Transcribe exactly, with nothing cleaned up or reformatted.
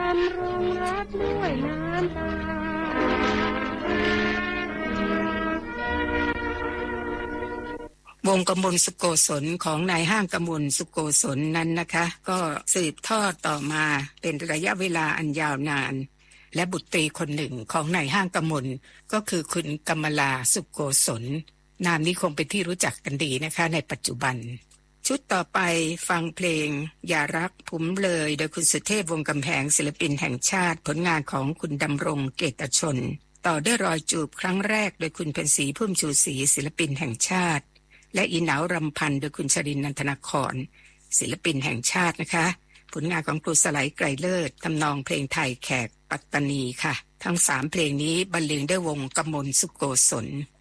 ำรงรักด้วยน้ำตาวงกมลสุโกศลของนายห้างกมลสุโกศลนั้นนะคะก็สืบทอดต่อมาเป็นระยะเวลาอันยาวนานและบุตรีคนหนึ่งของนายห้างกมลก็คือคุณกมลาสุโกศลนามนี้คงเป็นที่รู้จักกันดีนะคะในปัจจุบันชุดต่อไปฟังเพลงอย่ารักผมเลยโดยคุณสุเทพวงศ์กำแพงศิลปินแห่งชาติผลงานของคุณดำรงเกตชนต่อด้วยรอยจูบครั้งแรกโดยคุณเพ็ญศรีพุ่มชูศรีศิลปินแห่งชาติและอีหนาวรำพันโดยคุณชรินทร์นันทนครศิลปินแห่งชาตินะคะผลงานของครูสไลไกรเลิศทำนองเพลงไทยแขกปัตตานีค่ะทั้งสามเพลงนี้บรรเลงด้วยวงกมลสุโกศล